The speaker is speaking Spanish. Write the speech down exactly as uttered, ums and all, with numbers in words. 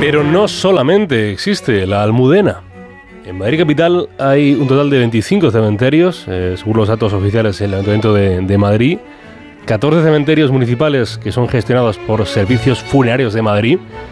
Pero no solamente existe la Almudena. En Madrid capital hay un total de veinticinco cementerios, eh, según los datos oficiales del Ayuntamiento de, de Madrid. catorce cementerios municipales que son gestionados por Servicios Funerarios de Madrid.